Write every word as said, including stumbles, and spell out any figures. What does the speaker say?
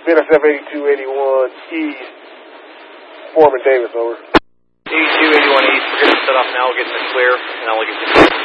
B N S F eighty-two eighty-one East, Foreman Davis, over. eighty-two eighty-one East, we're going to set off now, we'll get in the clear, and I'll get you.